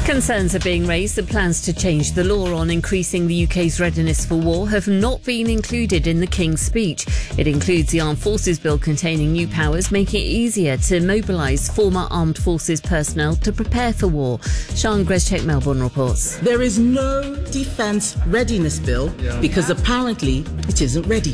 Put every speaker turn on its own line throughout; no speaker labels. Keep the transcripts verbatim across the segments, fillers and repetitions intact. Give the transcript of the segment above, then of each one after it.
Concerns are being raised that plans to change the law on increasing the U K's readiness for war have not been included in the King's speech. It includes the Armed Forces Bill containing new powers, making it easier to mobilise former Armed Forces personnel to prepare for war. Sian Greszczek, Melbourne reports.
There is no Defence Readiness Bill because apparently it isn't ready.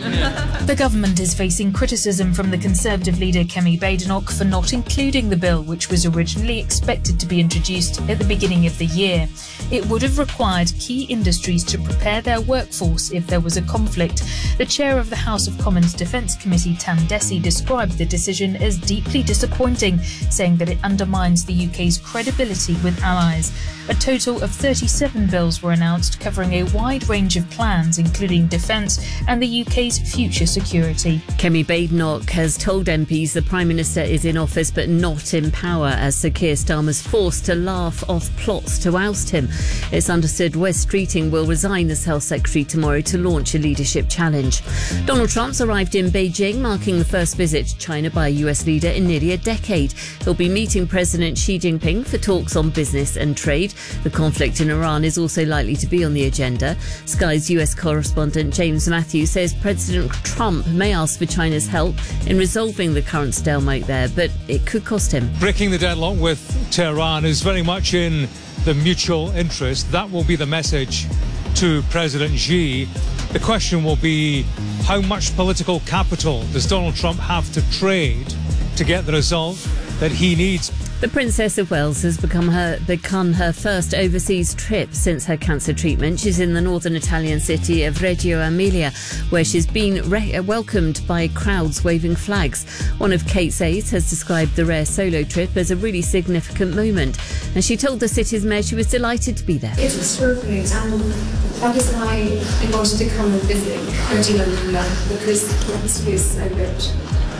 The government is facing criticism from the Conservative leader Kemi Badenoch for not including the bill, which was originally expected to be introduced at the beginning of the year. It would have required key industries to prepare their workforce if there was a conflict. The chair of the House of Commons Defence Committee, Tam Dessy, described the decision as deeply disappointing, saying that it undermines the U K's credibility with allies. A total of thirty-seven bills were announced, covering a wide range of plans, including defence and the U K's future security.
Kemi Badenoch has told M Ps the Prime Minister is in office but not in power, as Sir Keir Starmer's forced to laugh off plots to oust him. It's understood Wes Streeting will resign as Health Secretary tomorrow to launch a leadership challenge. Donald Trump's arrived in Beijing, marking the first visit to China by a U S leader in nearly a decade. He'll be meeting President Xi Jinping for talks on business and trade. The conflict in Iran is also likely to be on the agenda. Sky's U S correspondent James Matthews says President Trump may ask for China's help in resolving the current stalemate there, but it could cost him.
Breaking the deadlock with Tehran is very much in the mutual interest. That will be the message to President Xi. The question will be, how much political capital does Donald Trump have to trade to get the result that he needs?
The Princess of Wales has become her begun her first overseas trip since her cancer treatment. She's in the northern Italian city of Reggio Emilia, where she's been re- welcomed by crowds waving flags. One of Kate's aides has described the rare solo trip as a really significant moment, and she told the city's mayor she was delighted to be there.
It was perfect, and that is why I wanted to come and visit Reggio Emilia, because the history is so rich.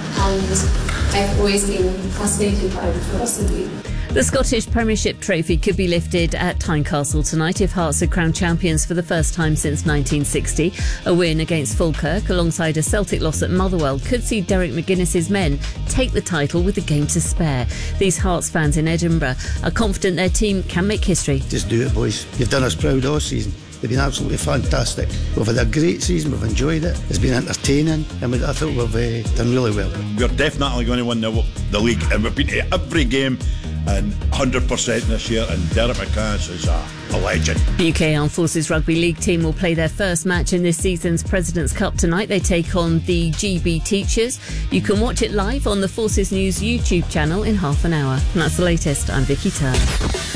And I've always been fascinated by the philosophy.
The Scottish Premiership trophy could be lifted at Tynecastle tonight if Hearts are crowned champions for the first time since nineteen sixty. A win against Falkirk alongside a Celtic loss at Motherwell could see Derek McGuinness's men take the title with a game to spare. These Hearts fans in Edinburgh are confident their team can make history.
Just do it, boys. You've done us proud all season. They've been absolutely fantastic. We've had a great season, we've enjoyed it, it's been entertaining, and we, I thought we've uh, done really well.
We're definitely going to win the, the league, and we've been to every game and one hundred percent this year, and Derek McGuinness is a, a legend.
The U K Armed Forces Rugby League team will play their first match in this season's President's Cup tonight. They take on the G B Teachers. You can watch it live on the Forces News YouTube channel in half an hour. And that's the latest. I'm Vicky Turner.